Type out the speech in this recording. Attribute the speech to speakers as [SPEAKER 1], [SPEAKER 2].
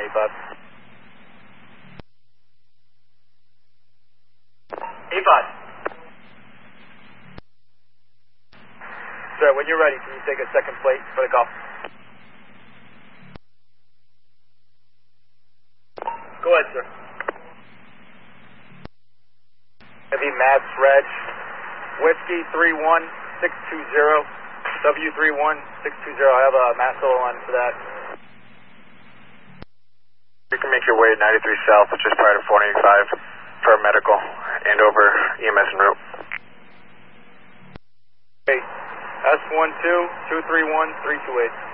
[SPEAKER 1] 85.
[SPEAKER 2] 85.
[SPEAKER 1] Sir, when you're ready, can you take a second plate for the call?
[SPEAKER 2] Go ahead, sir.
[SPEAKER 1] Heavy Mads Reg, Whiskey 31620, W31620. I have a mass solo line for that.
[SPEAKER 3] You can make your way at 93 South, which is prior to 485 for medical and over EMS en route.
[SPEAKER 1] Okay, S12 231 328.